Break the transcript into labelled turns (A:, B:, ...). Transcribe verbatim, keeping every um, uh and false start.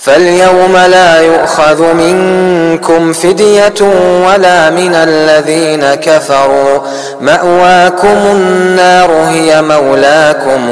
A: فاليوم لا يؤخذ منكم فدية ولا من الذين كفروا، مأواكم النار هي مولاكم